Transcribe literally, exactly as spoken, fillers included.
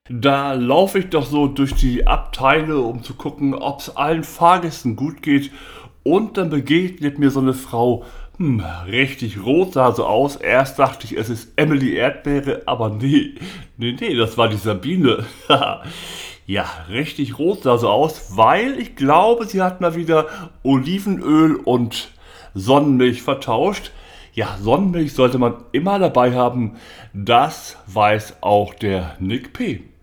Da laufe ich doch so durch die Abteile, um zu gucken, ob es allen Fahrgästen gut geht. Und dann begegnet mir so eine Frau, hm, richtig rot sah so aus. Erst dachte ich, es ist Emily Erdbeere, aber nee, nee, nee, das war die Sabine. Ja, richtig rot sah so aus, weil ich glaube, sie hat mal wieder Olivenöl und Sonnenmilch vertauscht. Ja, Sonnenmilch sollte man immer dabei haben. Das weiß auch der Nick P.